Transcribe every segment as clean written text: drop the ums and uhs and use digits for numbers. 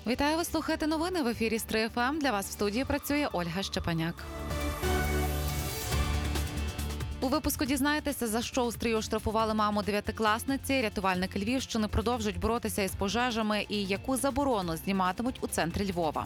Вітаю, ви слухаєте новини в ефірі Стрий ФМ. Для вас в студії працює Ольга Щепаняк. У випуску дізнаєтеся, за що у Стрию штрафували маму дев'ятикласниці. Рятувальники Львівщини продовжують боротися із пожежами і яку заборону зніматимуть у центрі Львова.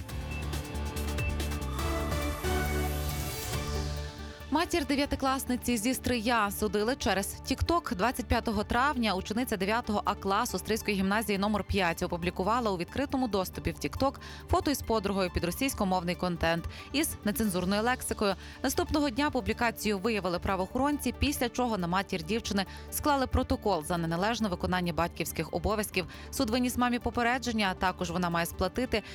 Матір дев'ятикласниці зі Стрия судили через TikTok. 25 травня учениця 9 А-класу Стрийської гімназії номер 5 опублікувала у відкритому доступі в TikTok фото із подругою під російськомовний контент із нецензурною лексикою. Наступного дня публікацію виявили правоохоронці, після чого на матір дівчини склали протокол за неналежне виконання батьківських обов'язків. Суд виніс мамі попередження, а також вона має сплатити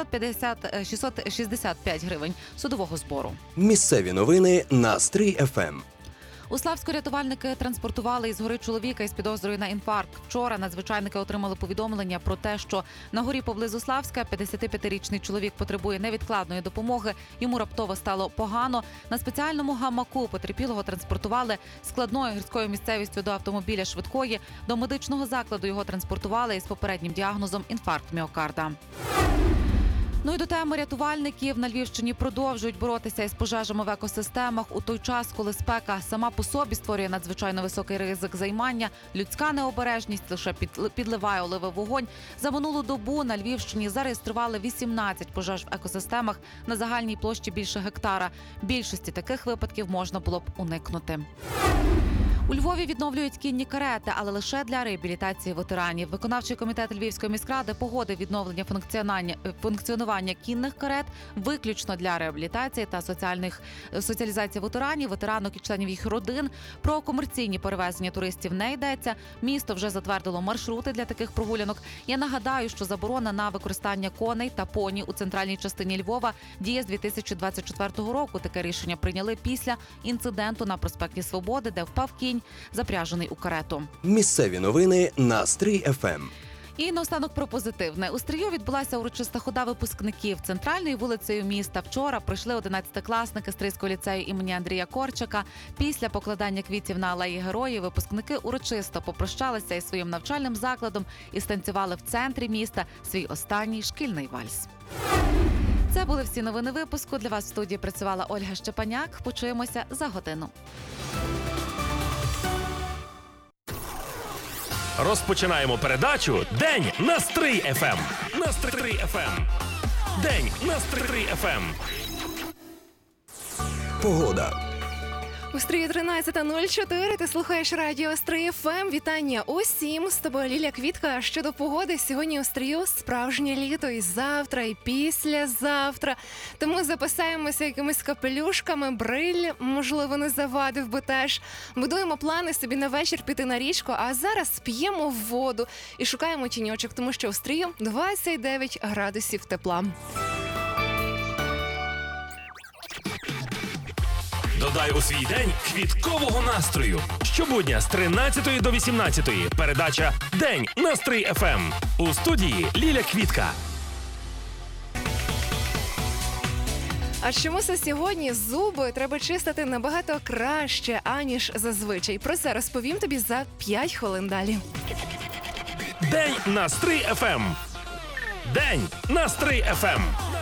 665 гривень судового збору. Місцеві новини на Стрий ФМ. У Славську рятувальники транспортували із гори чоловіка із підозрою на інфаркт. Вчора надзвичайники отримали повідомлення про те, що на горі поблизу Славська 55-річний чоловік потребує невідкладної допомоги. Йому раптово стало погано. На спеціальному гамаку потерпілого транспортували складною гірською місцевістю до автомобіля швидкої. До медичного закладу його транспортували із попереднім діагнозом інфаркт міокарда. Ну і до теми рятувальників. На Львівщині продовжують боротися із пожежами в екосистемах у той час, коли спека сама по собі створює надзвичайно високий ризик займання. Людська необережність лише підливає оливи в вогонь. За минулу добу на Львівщині зареєстрували 18 пожеж в екосистемах на загальній площі більше гектара. Більшості таких випадків можна було б уникнути. У Львові відновлюють кінні карети, але лише для реабілітації ветеранів. Виконавчий комітет Львівської міськради погодив відновлення функціонування кінних карет виключно для реабілітації та соціалізації ветеранів, ветеранок і членів їх родин. Про комерційні перевезення туристів не йдеться. Місто вже затвердило маршрути для таких прогулянок. Я нагадаю, що заборона на використання коней та поні у центральній частині Львова діє з 2024 року. Таке рішення прийняли після інциденту на проспекті Свободи, де впав кінь, запряжений у карету. Місцеві новини на Стрий ФМ. І наостанок про позитивне. У Стрию відбулася урочиста хода випускників. Центральною вулицею міста вчора пройшли 11-класники Стрийського ліцею імені Андрія Корчака. Після покладання квітів на алеї Героїв випускники урочисто попрощалися із своїм навчальним закладом і станцювали в центрі міста свій останній шкільний вальс. Це були всі новини випуску. Для вас в студії працювала Ольга Щепаняк. Почуємося за годину. Розпочинаємо передачу «День на Стрий ФМ». На Стрий ФМ. День на Стрий ФМ. Погода. У Стрії 13:04, ти слухаєш радіо Стрий ФМ. Вітання усім, з тобою Лілія Квітка. Щодо погоди, сьогодні у Стрию справжнє літо і завтра, і післязавтра. Тому запасаємося якимись капелюшками, бриль, можливо, не завадив би теж. Будуємо плани собі на вечір піти на річку, а зараз п'ємо воду і шукаємо тіньочок, тому що у Стрию 29 градусів тепла. Додай у свій день квіткового настрою. Щобудня з 13 до 18 передача «День на Стрий ФМ». У студії Ліля Квітка. А чомусь сьогодні зуби треба чистити набагато краще, аніж зазвичай. Про це розповім тобі за 5 хвилин далі. «День на Стрий ФМ». «День на Стрий ФМ».